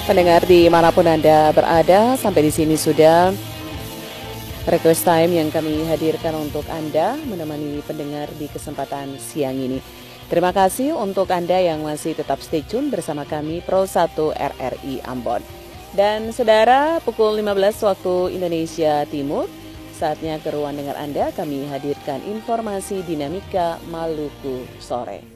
Pendengar dimanapun Anda berada, sampai di sini sudah request time yang kami hadirkan untuk Anda menemani pendengar di kesempatan siang ini. Terima kasih untuk Anda yang masih tetap stay tune bersama kami Pro 1 RRI Ambon. Dan saudara, pukul 15 waktu Indonesia Timur, saatnya ke ruang dengar Anda kami hadirkan informasi dinamika Maluku sore.